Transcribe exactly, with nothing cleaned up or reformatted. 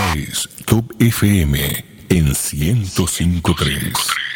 Esta es Top F M en ciento cinco punto tres.